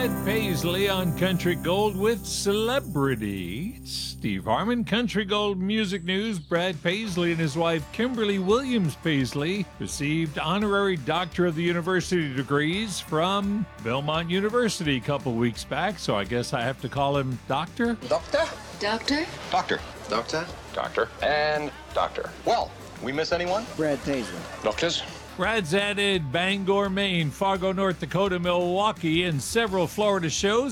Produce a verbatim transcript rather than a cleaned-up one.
Brad Paisley on Country Gold with Celebrity. It's Steve Harmon, Country Gold Music News. Brad Paisley and his wife Kimberly Williams Paisley received honorary Doctor of the University degrees from Belmont University a couple weeks back, so I guess I have to call him Doctor. Doctor? Doctor? Doctor. Doctor? Doctor. And Doctor. Well, we miss anyone? Brad Paisley. Doctors? Brad's added Bangor, Maine, Fargo, North Dakota, Milwaukee, and several Florida shows.